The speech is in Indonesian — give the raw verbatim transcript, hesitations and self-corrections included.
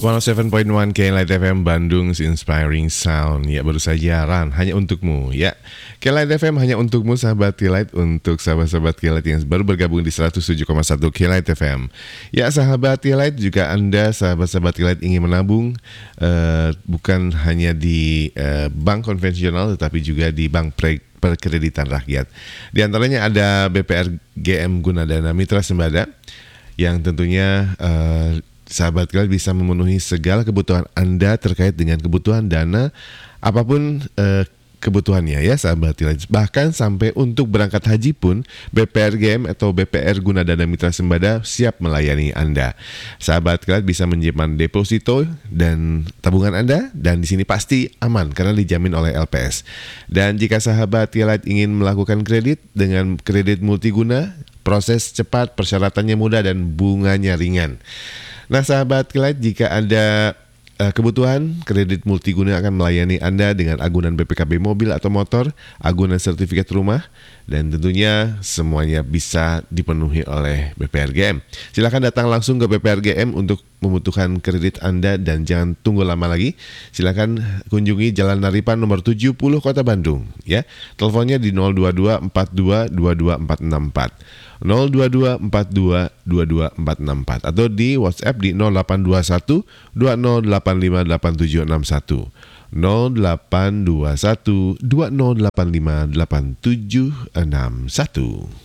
seratus tujuh koma satu K-Light F M Bandung's Inspiring Sound. Ya, baru saja Ran, hanya untukmu. Ya, K-Light F M hanya untukmu, sahabat K-Light, untuk sahabat-sahabat K-Light yang baru bergabung di seratus tujuh koma satu K-Light F M. Ya, sahabat K-Light, juga Anda sahabat-sahabat K-Light ingin menabung, uh, bukan hanya di uh, bank konvensional, tetapi juga di bank pre perkreditan rakyat. Di antaranya ada B P R G M Gunadana Mitra Sembada, yang tentunya uh, sahabat K-Light bisa memenuhi segala kebutuhan Anda terkait dengan kebutuhan dana apapun eh, kebutuhannya, ya sahabat K-Light. Bahkan sampai untuk berangkat haji pun B P R G M atau B P R Gunadana Mitra Sembada siap melayani Anda. Sahabat K-Light bisa menyimpan deposito dan tabungan Anda, dan di sini pasti aman karena dijamin oleh L P S. Dan jika sahabat K-Light ingin melakukan kredit dengan kredit multiguna, proses cepat, persyaratannya mudah, dan bunganya ringan. Nah, sahabat K-Light, jika ada uh, kebutuhan, kredit multiguna akan melayani Anda dengan agunan B P K B mobil atau motor, agunan sertifikat rumah, dan tentunya semuanya bisa dipenuhi oleh B P R G M. Silakan datang langsung ke B P R G M untuk membutuhkan kredit Anda, dan jangan tunggu lama lagi. Silakan kunjungi Jalan Naripan nomor tujuh puluh Kota Bandung, ya. Teleponnya di nol dua dua empat dua dua dua empat enam empat. nol dua dua empat dua dua dua empat enam empat atau di WhatsApp di nol delapan dua satu dua nol delapan lima delapan tujuh enam satu. nol delapan dua satu dua nol delapan lima delapan tujuh enam satu.